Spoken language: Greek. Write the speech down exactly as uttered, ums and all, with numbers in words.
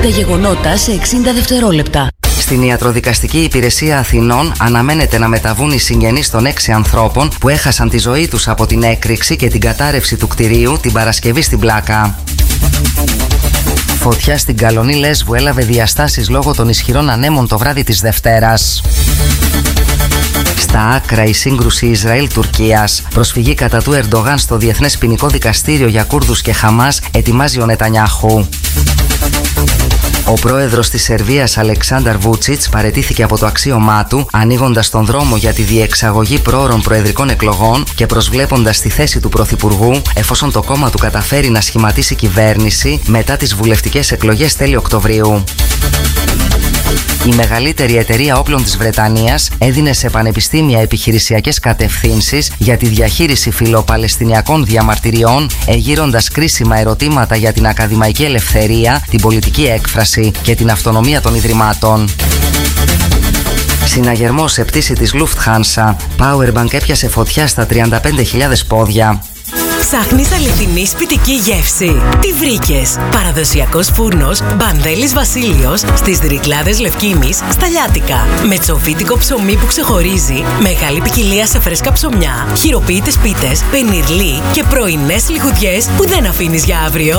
Τα γεγονότα σε εξήντα δευτερόλεπτα. Στην Ιατροδικαστική Υπηρεσία Αθηνών αναμένεται να μεταβούν οι συγγενείς των έξι ανθρώπων που έχασαν τη ζωή τους από την έκρηξη και την κατάρρευση του κτηρίου την Παρασκευή στην Πλάκα. Φωτιά στην Καλονή Λέσβου έλαβε διαστάσεις λόγω των ισχυρών ανέμων το βράδυ της Δευτέρας. Στα άκρα η σύγκρουση Ισραήλ-Τουρκίας. Προσφυγή κατά του Ερντογάν στο Διεθνές Ποινικό Δικαστήριο για Κούρδους και Χαμάς ετοιμάζει ο Νετανιάχου. Ο πρόεδρος της Σερβίας Αλεξάνδαρ Βούτσιτς παραιτήθηκε από το αξίωμά του, ανοίγοντας τον δρόμο για τη διεξαγωγή πρόωρων προεδρικών εκλογών και προσβλέποντας τη θέση του πρωθυπουργού εφόσον το κόμμα του καταφέρει να σχηματίσει κυβέρνηση μετά τις βουλευτικές εκλογές τέλη Οκτωβρίου. Η μεγαλύτερη εταιρεία όπλων της Βρετανίας έδινε σε πανεπιστήμια επιχειρησιακές κατευθύνσεις για τη διαχείριση φιλοπαλαιστινιακών διαμαρτυριών, εγείροντας κρίσιμα ερωτήματα για την ακαδημαϊκή ελευθερία, την πολιτική έκφραση και την αυτονομία των ιδρυμάτων. Συναγερμός σε πτήση της Lufthansa. Powerbank έπιασε φωτιά στα τριάντα πέντε χιλιάδες πόδια. Ψάχνεις αληθινή σπιτική γεύση? Τι βρήκες? Παραδοσιακός φούρνος Μπανδέλης Βασίλειος στις Ρυκλάδες Λευκήμης στα Λιάτικα. Με τσοβίτικο ψωμί που ξεχωρίζει, μεγάλη ποικιλία σε φρέσκα ψωμιά, χειροποίητες πίτες, πενιρλί και πρωινές λιχουδιές που δεν αφήνεις για αύριο.